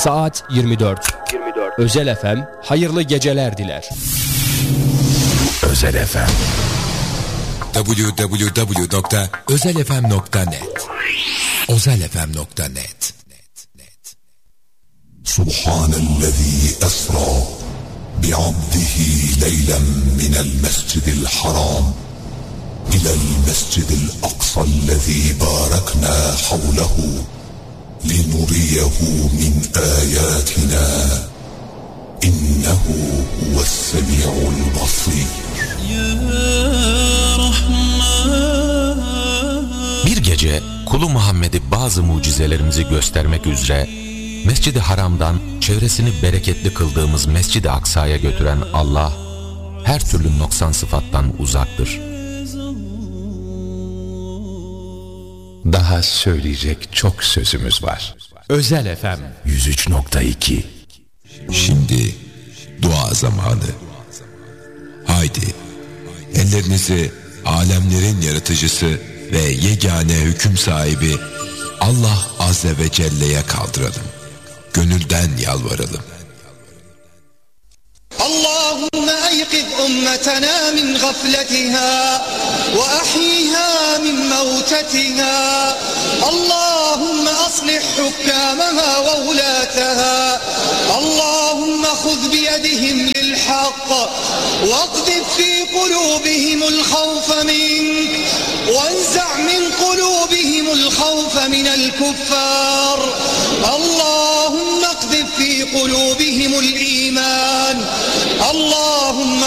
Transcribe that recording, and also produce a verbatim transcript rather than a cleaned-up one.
Saat yirmi dört. Özel F M hayırlı geceler diler. Özel F M double-u double-u double-u nokta özel f m nokta net özel f m nokta net Subhanellezî esrâ bi'abdihi leylen minel mescidil haram ilel mescidil aksallezî bâreknâ havlehu linuriyehu min âyâtinâ innehu huves-semî'ul basîr. Bir gece kulu Muhammed'i bazı mucizelerimizi göstermek üzere Mescid-i Haram'dan çevresini bereketli kıldığımız Mescid-i Aksa'ya götüren Allah her türlü noksan sıfattan uzaktır. Daha söyleyecek çok sözümüz var. Özel F M yüz üç nokta iki. Şimdi dua zamanı. Haydi ellerinizi alemlerin yaratıcısı ve yegane hüküm sahibi Allah Azze ve Celle'ye kaldıralım. Gönülden yalvaralım. Allahümme eykiz ümmetena min gafletiha ve ahyiha min mevtetiha. Allahümme aslih hukkameha ve ulataha. Allahümme khuz biyedihim lil haqq ve akdif fi kulubihimul khawfe mink ve enza' min kulubihimul khawfe minel kuffar. Allahümme akdif fi kulubihimul iman. Allahümme